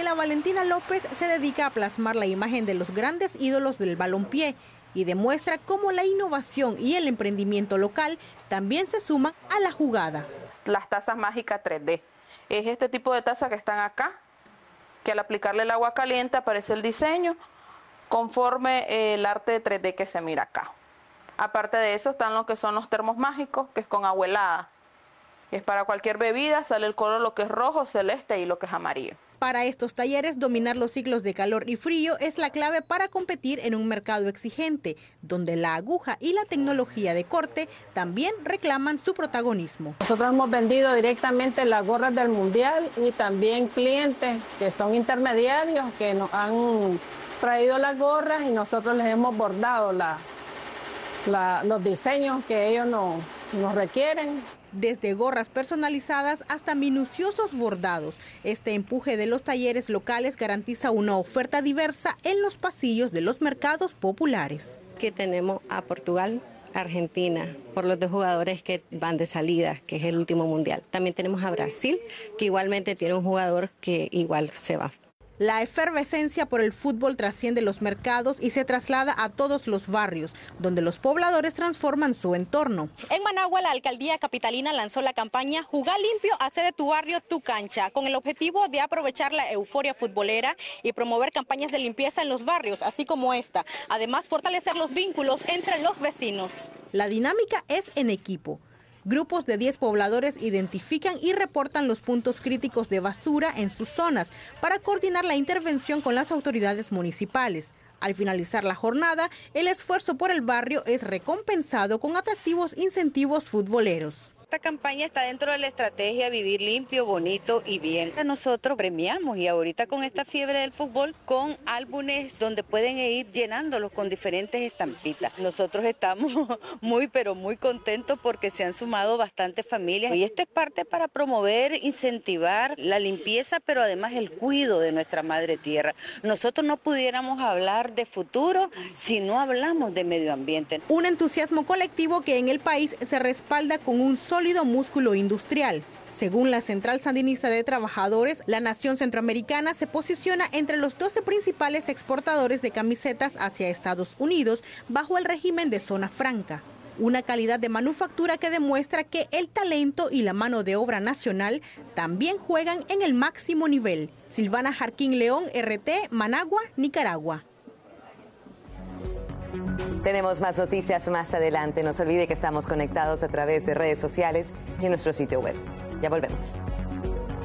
Daniela Valentina López se dedica a plasmar la imagen de los grandes ídolos del balompié y demuestra cómo la innovación y el emprendimiento local también se suman a la jugada. Las tazas mágicas 3D. Es este tipo de taza que están acá, que al aplicarle el agua caliente aparece el diseño conforme el arte de 3D que se mira acá. Aparte de eso están lo que son los termos mágicos, que es con agua helada. Es para cualquier bebida, sale el color lo que es rojo, celeste y lo que es amarillo. Para estos talleres, dominar los ciclos de calor y frío es la clave para competir en un mercado exigente, donde la aguja y la tecnología de corte también reclaman su protagonismo. Nosotros hemos vendido directamente las gorras del Mundial y también clientes que son intermediarios que nos han traído las gorras y nosotros les hemos bordado los diseños que ellos nos requieren. Desde gorras personalizadas hasta minuciosos bordados, este empuje de los talleres locales garantiza una oferta diversa en los pasillos de los mercados populares. Aquí tenemos a Portugal, Argentina, por los dos jugadores que van de salida, que es el último mundial. También tenemos a Brasil, que igualmente tiene un jugador que igual se va. La efervescencia por el fútbol trasciende los mercados y se traslada a todos los barrios, donde los pobladores transforman su entorno. En Managua, la alcaldía capitalina lanzó la campaña Jugar limpio, hace de tu barrio tu cancha, con el objetivo de aprovechar la euforia futbolera y promover campañas de limpieza en los barrios, así como esta. Además, fortalecer los vínculos entre los vecinos. La dinámica es en equipo. Grupos de 10 pobladores identifican y reportan los puntos críticos de basura en sus zonas para coordinar la intervención con las autoridades municipales. Al finalizar la jornada, el esfuerzo por el barrio es recompensado con atractivos incentivos futboleros. Esta campaña está dentro de la estrategia Vivir limpio, bonito y bien. Nosotros premiamos y ahorita con esta fiebre del fútbol con álbumes donde pueden ir llenándolos con diferentes estampitas. Nosotros estamos muy contentos porque se han sumado bastantes familias y esto es parte para promover, incentivar la limpieza, pero además el cuidado de nuestra madre tierra. Nosotros no pudiéramos hablar de futuro si no hablamos de medio ambiente. Un entusiasmo colectivo que en el país se respalda con un sólido músculo industrial. Según la Central Sandinista de Trabajadores, la nación centroamericana se posiciona entre los 12 principales exportadores de camisetas hacia Estados Unidos bajo el régimen de zona franca. Una calidad de manufactura que demuestra que el talento y la mano de obra nacional también juegan en el máximo nivel. Silvana Jarquín León, RT, Managua, Nicaragua. Tenemos más noticias más adelante. No se olvide que estamos conectados a través de redes sociales y en nuestro sitio web. Ya volvemos.